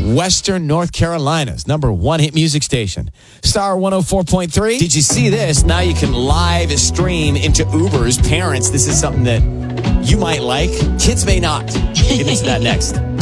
Western North Carolina's number one hit music station. Star 104.3. Did you see this? Now you can live stream into Ubers. Parents, this is something that you might like. Kids may not. We'll get into that next.